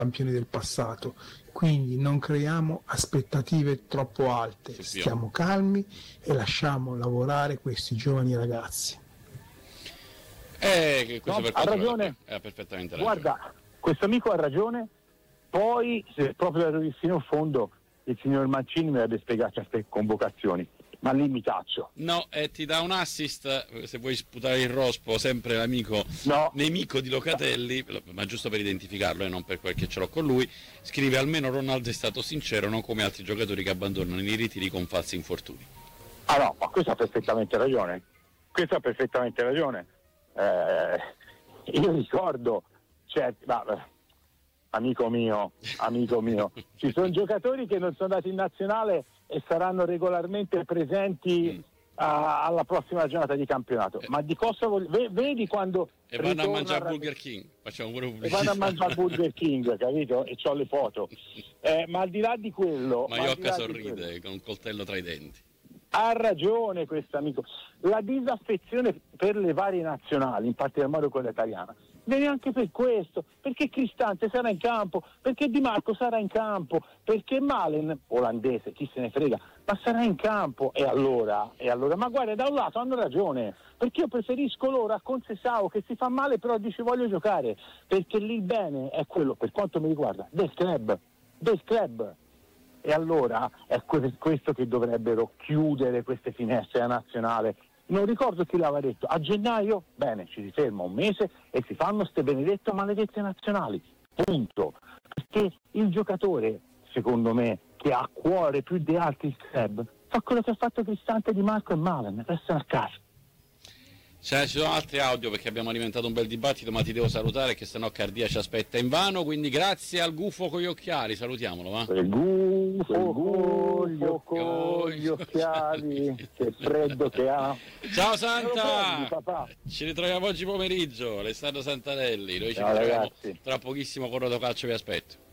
campioni del passato, quindi non creiamo aspettative troppo alte, stiamo calmi e lasciamo lavorare questi giovani ragazzi. Ha ragione, ha perfettamente ragione. Guarda, questo amico ha ragione, poi se proprio arrivi fino in fondo il signor Mancini mi avrebbe spiegato queste convocazioni, ma lì mi taccio. No, ti dà un assist, se vuoi sputare il rospo, sempre l'amico nemico di Locatelli, ma giusto per identificarlo e non per quel che ce l'ho con lui, scrive: almeno Ronaldo è stato sincero, non come altri giocatori che abbandonano i ritiri con falsi infortuni. Ah no, ma questo ha perfettamente ragione, io ricordo, amico mio, ci sono giocatori che non sono andati in nazionale e saranno regolarmente presenti alla prossima giornata di campionato, ma di cosa vedi quando vanno a mangiare Burger King, facciamo pure pubblicità. Vanno a mangiare Burger King, capito? E c'ho le foto, ma al di là di quello Maiocca sorride con un coltello tra i denti. Ha ragione questo amico, la disaffezione per le varie nazionali, in particolar modo quella italiana, viene anche per questo, perché Cristante sarà in campo, perché Di Marco sarà in campo, perché Malen, olandese, chi se ne frega, ma sarà in campo, e allora, ma guarda, da un lato hanno ragione, perché io preferisco loro a Conceição che si fa male però dice voglio giocare, perché lì il bene è quello, per quanto mi riguarda, del club. E allora è questo che dovrebbero chiudere queste finestre a nazionale. Non ricordo chi l'aveva detto, a gennaio, bene, ci si ferma un mese e si fanno ste benedette maledette nazionali, punto. Perché il giocatore, secondo me, che ha a cuore più di altri il club, fa quello che ha fatto Cristante, Di Marco e Malen, restano a casa. Ci sono altri audio perché abbiamo alimentato un bel dibattito, ma ti devo salutare che sennò Cardia ci aspetta invano, quindi grazie al gufo con gli occhiali, salutiamolo, va? Il gufo con gli occhiali, che freddo che ha. Ciao Santa! Ci ritroviamo oggi pomeriggio, Alessandro Santarelli, noi ci ritroviamo tra pochissimo con Rotocalcio, vi aspetto.